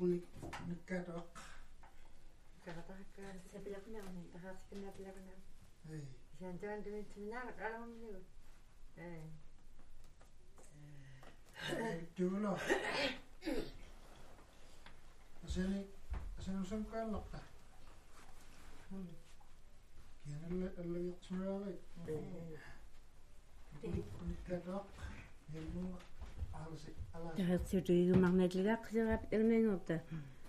Nikkulik nikkaatoq. Karatahakkaan sapilaqunarni tahaarsikannaapilaqunar. Santaan tunitsinnaaqat alamamnigu. Tuulo. Asani usanqaallaqta. Kianalle allagiqsumiaalik. Nikkaatoq. Yalmu alasi ala. Tahaarsiutuigumarnaatligaqqiseraapit agnaingorta.